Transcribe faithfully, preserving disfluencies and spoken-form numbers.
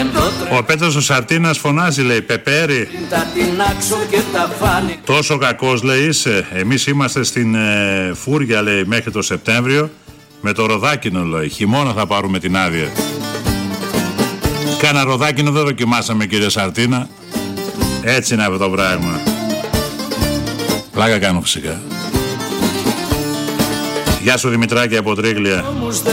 Ο Πέτρος ο Σαρτίνας φωνάζει, λέει, Πεπέρι, τόσο κακός, λέει, είσαι. Εμείς είμαστε στην ε, Φούρια, λέει, μέχρι το Σεπτέμβριο. Με το ροδάκινο, λέει, χειμώνα θα πάρουμε την άδεια. Κάνα ροδάκινο δεν δοκιμάσαμε, κύριε Σαρτίνα. Έτσι είναι αυτό το πράγμα. Πλάκα κάνω φυσικά. Γεια σου Δημητράκη από Τρίγλια.